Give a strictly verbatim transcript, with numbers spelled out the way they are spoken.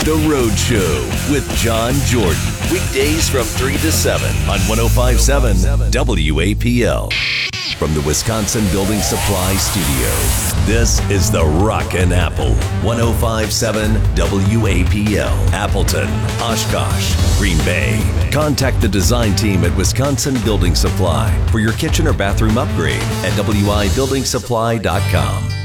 The Road Show with John Jordan. Weekdays from three to seven on one oh five point seven W A P L. From the Wisconsin Building Supply Studio, this is The Rockin' Apple, one oh five point seven W A P L, Appleton, Oshkosh, Green Bay. Contact the design team at Wisconsin Building Supply for your kitchen or bathroom upgrade at W I building supply dot com.